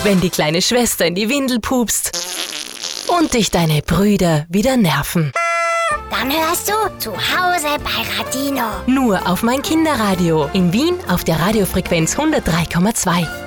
wenn die kleine Schwester in die Windel pupst und dich deine Brüder wieder nerven. Dann hörst du zu Hause bei Radino. Nur auf mein Kinderradio. In Wien auf der Radiofrequenz 103,2.